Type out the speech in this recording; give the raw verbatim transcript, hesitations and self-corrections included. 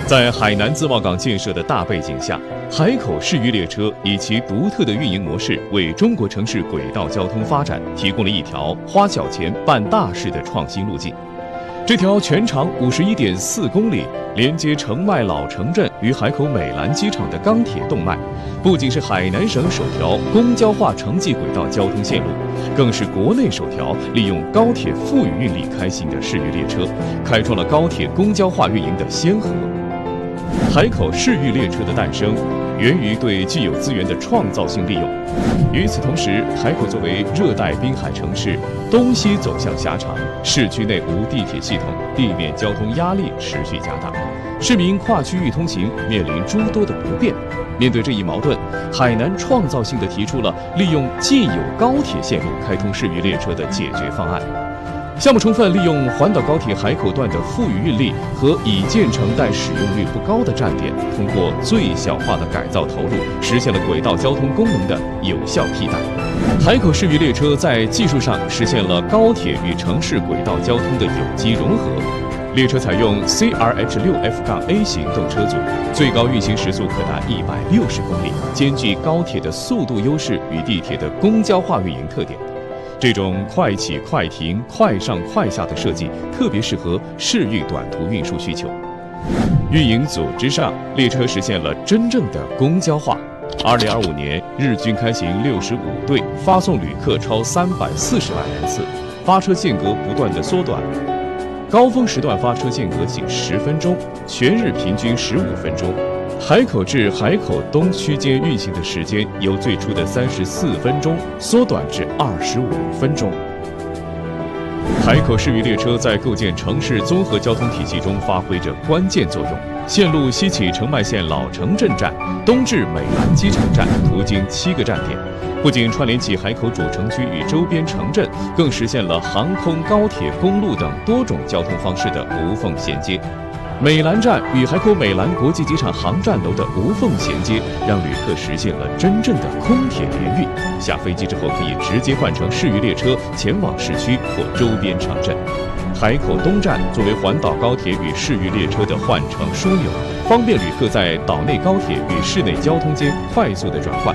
在海南自贸港建设的大背景下，海口市域列车以其独特的运营模式，为中国城市轨道交通发展提供了一条花小钱办大事的创新路径。这条全长五十一点四公里，连接澄迈老城镇与海口美兰机场的钢铁动脉，不仅是海南省首条公交化城际轨道交通线路，更是国内首条利用高铁富裕运力开行的市域列车，开创了高铁公交化运营的先河。海口市域列车的诞生，源于对既有资源的创造性利用。与此同时，海口作为热带滨海城市，东西走向狭长，市区内无地铁系统，地面交通压力持续加大，市民跨区域通行面临诸多的不便。面对这一矛盾，海南创造性地提出了利用既有高铁线路开通市域列车的解决方案。项目充分利用环岛高铁海口段的富裕运力和已建成但使用率不高的站点，通过最小化的改造投入，实现了轨道交通功能的有效替代。海口市域列车在技术上实现了高铁与城市轨道交通的有机融合。列车采用 C R H 六 F A 型动车组，最高运行时速可达一百六十公里，兼具高铁的速度优势与地铁的公交化运营特点。这种快起快停、快上快下的设计，特别适合市域短途运输需求。运营组织上，列车实现了真正的公交化。二零二五年，日均开行六十五对，发送旅客超三百四十万人次，发车间隔不断的缩短。高峰时段发车间隔仅十分钟，全日平均十五分钟。海口至海口东区间运行的时间由最初的三十四分钟缩短至二十五分钟。海口市域列车在构建城市综合交通体系中发挥着关键作用。线路西起澄迈县老城镇站，东至美兰机场站，途经七个站点，不仅串联起海口主城区与周边城镇，更实现了航空、高铁、公路等多种交通方式的无缝衔接。美兰站与海口美兰国际机场航站楼的无缝衔接，让旅客实现了真正的空铁联运。下飞机之后可以直接换乘市域列车前往市区或周边城镇。海口东站作为环岛高铁与市域列车的换乘枢纽，方便旅客在岛内高铁与市内交通间快速的转换。